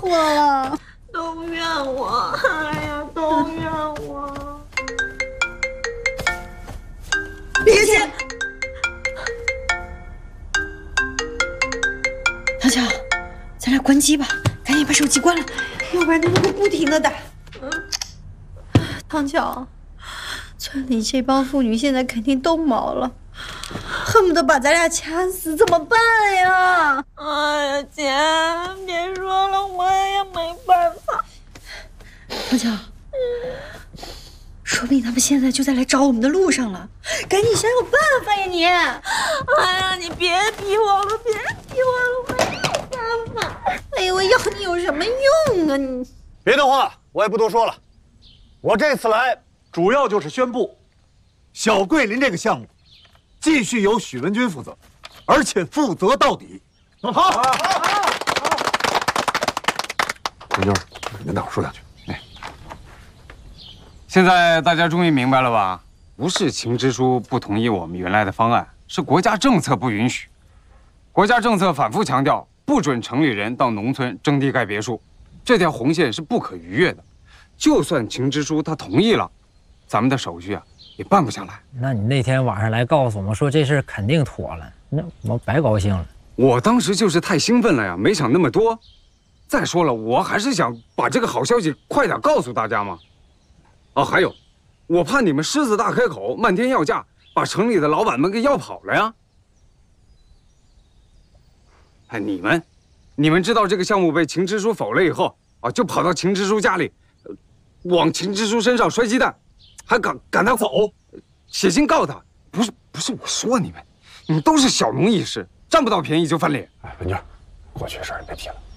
错了， 都怨我，哎呀，都怨我。 别接。唐乔，咱俩关机吧，赶紧把手机关了，要不然他们会不停的打。唐乔，村里这帮妇女现在肯定都毛了，恨不得把咱俩掐死，怎么办呀？ 哎呀，姐，别说了，我也没办法。 唐乔，说不定他们现在就在来找我们的路上了，赶紧想想办法呀你！ 哎呀，你别逼我了，别逼我了，我也没办法。 哎呦，我要你有什么用啊你？ 别的话我也不多说了，我这次来主要就是宣布，小桂林这个项目继续由许文军负责，而且负责到底。好，文军，跟大伙说两句。 现在大家终于明白了吧？不是秦支书不同意我们原来的方案，是国家政策不允许。国家政策反复强调，不准城里人到农村征地盖别墅，这条红线是不可逾越的。就算秦支书他同意了，咱们的手续啊也办不下来。 那你那天晚上来告诉我们说这事肯定妥了，那我白高兴了。 我当时就是太兴奋了呀，没想那么多。再说了，我还是想把这个好消息快点告诉大家嘛。哦，还有，我怕你们狮子大开口，漫天要价，把城里的老板们给要跑了呀。哎，你们知道这个项目被秦支书否了以后啊，就跑到秦支书家里，往秦支书身上摔鸡蛋，还赶他走，写信告他。不是我说你们都是小农意识，占不到便宜就翻脸。 哎，文娟，过去的事儿你别提了。